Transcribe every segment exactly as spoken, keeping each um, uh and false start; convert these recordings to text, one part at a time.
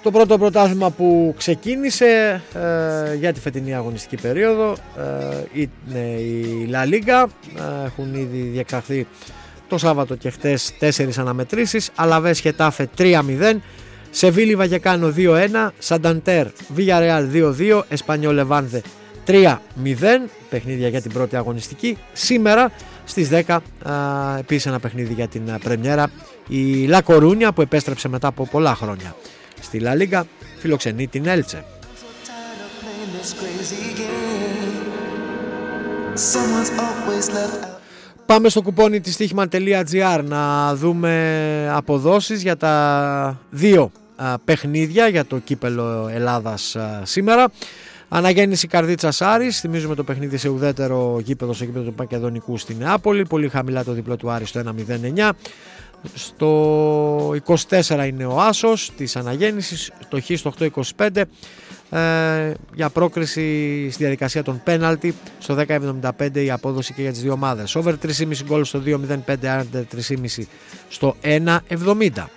Το πρώτο πρωτάθλημα που ξεκίνησε ε, για τη φετινή αγωνιστική περίοδο ε, είναι η La Liga. Ε, έχουν ήδη διεξαχθεί το Σάββατο και χτες τέσσερις αναμετρήσεις. Αλαβές Χετάφε τρία μηδέν, Σεβίλη Βαγεκάνο δύο ένα, Σανταντέρ Villarreal δύο δύο, Εσπανιόλ Λεβάντε τρία μηδέν, παιχνίδια για την πρώτη αγωνιστική. Σήμερα στις δέκα ε, επίσης ένα παιχνίδι για την πρεμιέρα. Η La Coruña, που επέστρεψε μετά από πολλά χρόνια στη La Liga, φιλοξενεί την Έλτσε. Πάμε στο κουπόνι της στοίχημα τελεία τζι άρ να δούμε αποδόσεις για τα δύο α, παιχνίδια για το κύπελο Ελλάδας α, σήμερα. Αναγέννηση Καρδίτσας Άρης, θυμίζουμε το παιχνίδι σε ουδέτερο γήπεδο, στο γήπεδο του Μακεδονικού στη Νεάπολη. Πολύ χαμηλά το διπλό του Άρη στο ένα μηδέν εννιά. Στο είκοσι τέσσερα είναι ο άσος της αναγέννησης, το χ στο οκτώ είκοσι πέντε ε, για πρόκριση στη διαδικασία των πέναλτι. Στο δέκα εβδομήντα πέντε η απόδοση και για τις δύο ομάδες. Over τρία κόμμα πέντε γκολ στο δύο μηδέν πέντε, under τρία κόμμα πέντε στο ένα εβδομήντα.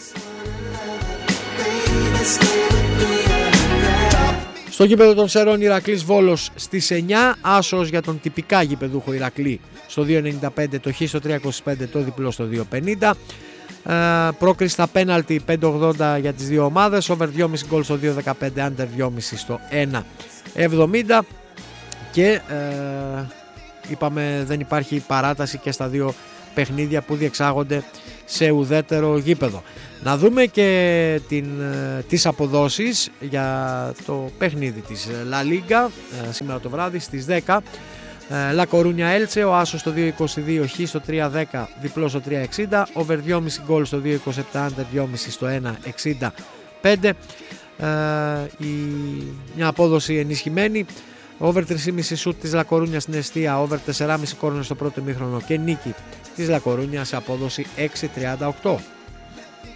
Στο γήπεδο των Σερών Ηρακλής Βόλος στις εννιά, άσος για τον τυπικά γηπεδούχο Ηρακλή στο δύο ενενήντα πέντε, το χ στο τρία είκοσι πέντε, το διπλό στο δύο πενήντα. Ε, πρόκριση στα πέναλτι πέντε ογδόντα για τις δύο ομάδες, over δύο κόμμα πέντε γκολ στο δύο δεκαπέντε, under δύο κόμμα πέντε στο ένα εβδομήντα. Και ε, είπαμε δεν υπάρχει παράταση και στα δύο παιχνίδια που διεξάγονται σε ουδέτερο γήπεδο. Να δούμε και την, τις αποδόσεις για το παιχνίδι της La Liga σήμερα το βράδυ στις δέκα. La Coruña Elche, ο άσος στο δύο είκοσι δύο, χ στο τρία δέκα, διπλό στο τρία εξήντα, over δύο κόμμα πέντε γκολ στο δύο είκοσι επτά, under δύο κόμμα πέντε στο ένα εξήντα πέντε. Η, μια απόδοση ενισχυμένη. Over τρία κόμμα πέντε σουτ της La Coruña στην εστία, over τέσσερα κόμμα πέντε κόρνερ στο πρώτο ημίχρονο και νίκη της La Coruña σε απόδοση έξι τριάντα οκτώ.